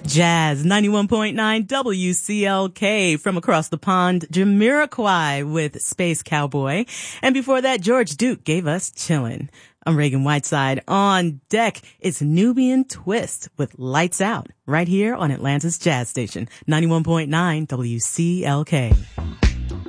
Jazz 91.9 WCLK. From across the pond, Jamiroquai with Space Cowboy. And before that, George Duke gave us Chillin'. I'm Reagan Whiteside. On deck, it's Nubian Twist with Lights Out right here on Atlanta's Jazz Station 91.9 WCLK.